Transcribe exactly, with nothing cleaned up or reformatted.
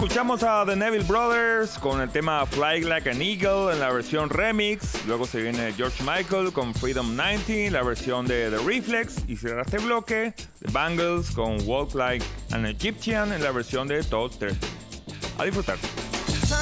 escuchamos a The Neville Brothers con el tema Fly Like an Eagle en la versión remix. Luego se viene George Michael con Freedom noventa, la versión de The Reflex. Y cierra este bloque The Bangles con Walk Like an Egyptian en la versión de Todd Terry. A disfrutar.